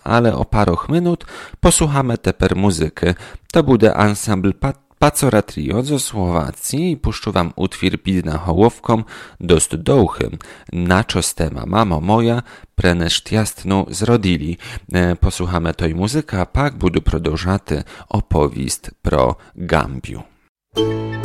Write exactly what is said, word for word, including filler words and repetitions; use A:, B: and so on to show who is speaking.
A: ale o paroch minut posłuchamy teper muzyky. To bude ansambl Pat Pacora Trio ze Słowacji i puszczę wam utwór pід nahołówką dost douchym. Na čo ste ma, mamo moja, prene šťastnu zrodili. E, posłuchamy tej muzyki, a pak budu продовжати opowieść pro Gambiu.